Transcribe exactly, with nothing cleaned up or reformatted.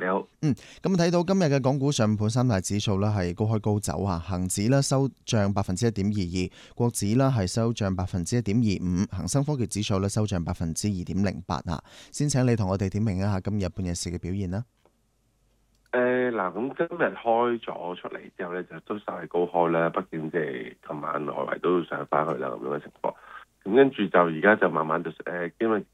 你好。 嗯，咁睇到今日嘅港股上半三大指數咧係高開高走啊，恒指咧收漲百分之一點二二，國指咧係收漲百分之一點二五，恒生科技指數咧收漲百分之二點零八啊。先請你同我哋點評一下今日半日市嘅表現啦。 誒嗱，咁今日開咗出嚟之後咧，就都稍為高開啦。畢竟即係琴晚外圍都上翻去啦，咁樣嘅情況。咁跟住就而家就慢慢就誒，因為